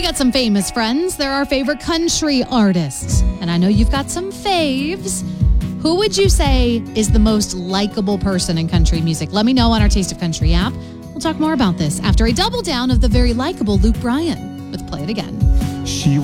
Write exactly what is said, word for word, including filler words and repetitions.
We got some famous friends. They're our favorite country artists. And I know you've got some faves. Who would you say is the most likable person in country music? Let me know on our Taste of Country app. We'll talk more about this after a double down of the very likable Luke Bryan with Play It Again. She